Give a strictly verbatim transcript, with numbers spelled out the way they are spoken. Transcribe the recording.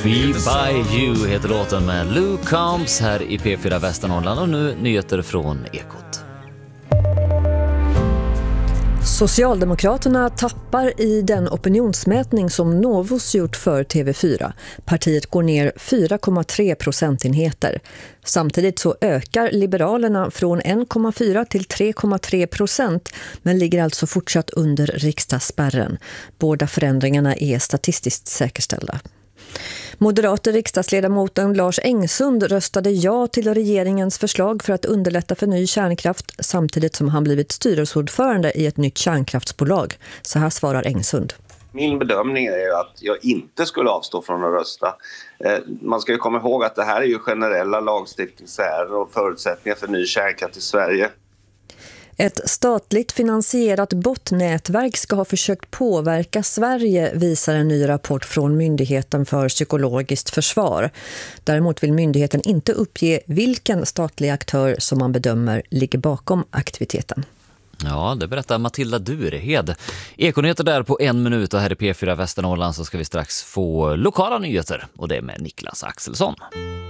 Me by You heter låten med Lou Combs här i P fyra Västernorrland, och nu nyheter från Ekot. Socialdemokraterna tappar i den opinionsmätning som Novus gjort för T V fyra. Partiet går ner fyra komma tre procentenheter. Samtidigt så ökar Liberalerna från en komma fyra till tre komma tre procent, men ligger alltså fortsatt under riksdagsspärren. Båda förändringarna är statistiskt säkerställda. Moderater riksdagsledamoten Lars Engsund röstade ja till regeringens förslag för att underlätta för ny kärnkraft, samtidigt som han blivit styrelseordförande i ett nytt kärnkraftsbolag. Så här svarar Engsund. Min bedömning är att jag inte skulle avstå från att rösta. Man ska ju komma ihåg att det här är ju generella lagstiftningsärenden och förutsättningar för ny kärnkraft i Sverige. Ett statligt finansierat botnätverk ska ha försökt påverka Sverige, visar en ny rapport från Myndigheten för psykologiskt försvar. Däremot vill myndigheten inte uppge vilken statlig aktör som man bedömer ligger bakom aktiviteten. Ja, det berättar Matilda Durehed. Ekonyheter där på en minut, och här i P fyra Västernorrland så ska vi strax få lokala nyheter, och det är med Niklas Axelsson.